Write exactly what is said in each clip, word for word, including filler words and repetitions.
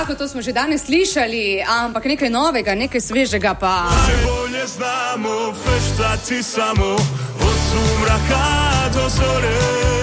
Zdravko, to smo že danes slišali, ampak nekaj novega, nekaj svežega pa... Se bolje znamo feštati samo od sumraka do zore.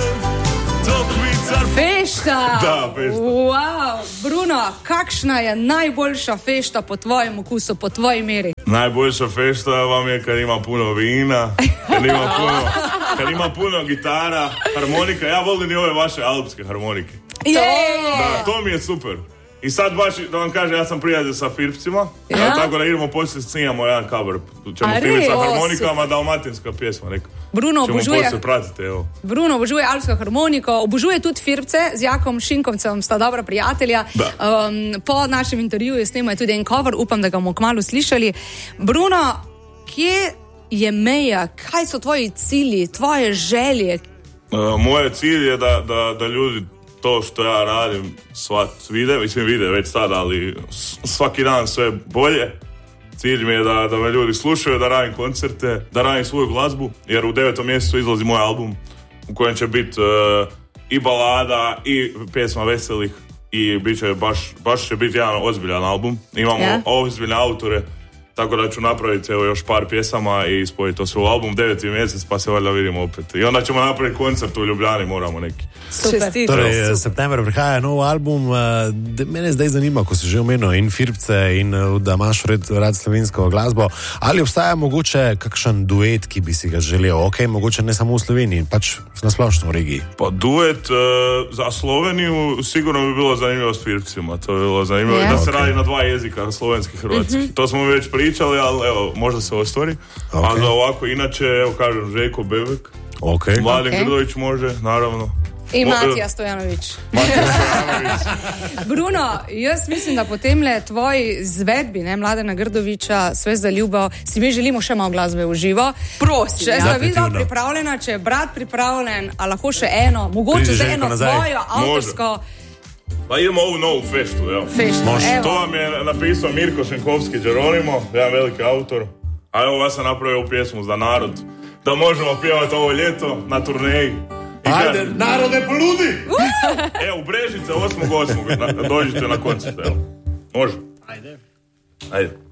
Fešta! Da, fešta. Wow. Bruno, kakšna je najboljša fešta po tvojem okusu, po tvoji meri? Najboljša fešta vam je, kad ima puno vina, kad ima puno, kad ima puno gitara, harmonika. Ja volim i ove vaše alpske harmonike. Yeah. Da, to mi je super. I sad baš, da vam kažem, ja sam prijatelj sa Firpcima, ja? Tako da idemo poslije snimamo jedan cover. Ćemo filmiti sa harmonikama, dalmatinska pjesma, neka. Bruno ćemo obožuje, poslije pratiti, evo. Bruno obožuje alpsko harmoniko, obožuje tudi Firpce, z Jakom Šinkovcem sta dobra prijatelja. Um, po našem intervjuju snemajo tudi en cover, upam, da ga bomo kmalu slišali. Bruno, kje je meja, kaj so tvoji cilji, tvoje želje? Uh, moje cilj je da, da, da ljudi to što ja radim svat vide, mislim vide već sad, ali svaki dan sve bolje. Cilj mi je da, da me ljudi slušaju, da radim koncerte, da radim svoju glazbu, jer u devetom mjesecu izlazi moj album u kojem će biti uh, i balada i pjesma veselih i bit će baš, baš će biti jedan ozbiljan album. Imamo yeah. ozbiljne autore, tako da ću napraviti evo, još par pjesama i spojiti to sve u album, deveti mjesec, pa se valjda vidimo opet. I onda ćemo napraviti koncert u Ljubljani, moramo neki. Super. Torej, september prihaja nov album. Mene zdaj zanima, ko si že omenil in Firpce in da imaš rad, rad slovensko glasbo, ali obstaja mogoče kakšen duet, ki bi si ga želel? Ok, mogoče ne samo v Sloveniji, pač na splošno v regiji. Pa duet uh, za Sloveniju sigurno bi bilo zanimljivo s Firpcima. To bi bilo zanimljivo yeah. da se okay. radi na dva jezika, slovenski i hrvatski. Mm-hmm. To smo već pričali, ali evo, možda se ostvari. Okay. A za ovako, inače, evo kažem, Željko Bebek, okay. Mladen okay. Grdović može, naravno. I Matija Stojanović. Matija Stojanović. Bruno, jaz mislim, da potem le tvoji zvedbi, ne, Mladena Grdovića, sve za ljubav, si mi želimo še malo glasbe v živo. Prosim. Če sta videla pripravljena, če je brat pripravljen, a lahko še eno, mogoče za eno tvojo avtorsko... Pa idemo ovu novu feštu, evo. Feštu, evo. To vam je napisao Mirko Šenkovski Đeronimo, jedan veliki autor. A evo vas sam napravio ovu pjesmu za narod, da možemo pjevati ovo ljeto na turneji. Ajde, narode poludi! Evo, u Brežice osmog osmog dođite na koncert, evo. Može? Ajde. Ajde.